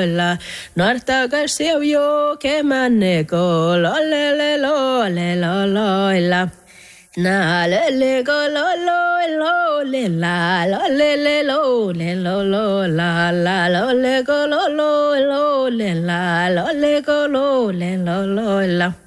la Norta Garcia yo que maneco lo le lo la Na le go lo le la lo le lo la lo le go lo le la lo le go lo la